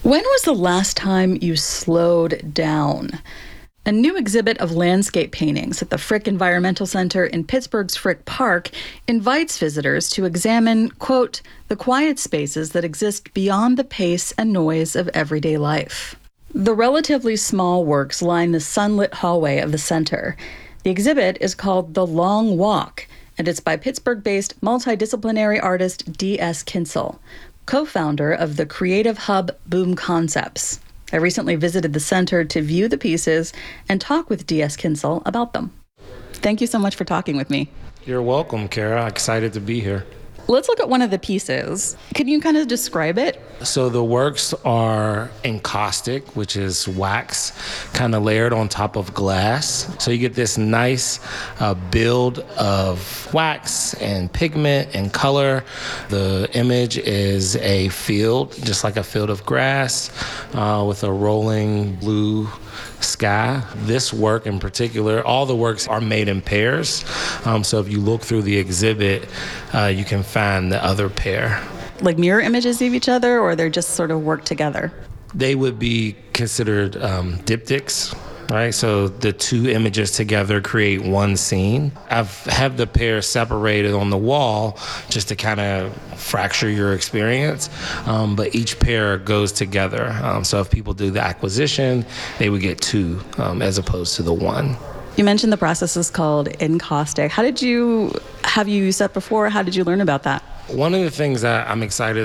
When was the last time you slowed down? A new exhibit of landscape paintings at the Frick Environmental Center in Pittsburgh's Frick Park invites visitors to examine, quote, the quiet spaces that exist beyond the pace and noise of everyday life. The relatively small works line the sunlit hallway of the center. The exhibit is called The Long Walk, and it's by Pittsburgh-based multidisciplinary artist D.S. Kinsel, co-founder of the creative hub Boom Concepts. I recently visited the center to view the pieces and talk with D.S. Kinsel about them. Thank you so much for talking with me. You're welcome, Kara. Excited to be here. Let's look at one of the pieces. Can you kind of describe it? So the works are encaustic, which is wax, kind of layered on top of glass. So you get this nice build of wax and pigment and color. The image is a field, just like a field of grass, with a rolling blue sky. This work in particular, all the works are made in pairs. So if you look through the exhibit, you can find the other pair. Like mirror images of each other, or they're just sort of work together? They would be considered diptychs, right? So the two images together create one scene. I've had the pair separated on the wall just to kind of fracture your experience, but each pair goes together. So if people do the acquisition, they would get two as opposed to the one. You mentioned the process is called encaustic. Have you used that before? How did you learn about that? One of the things that I'm excited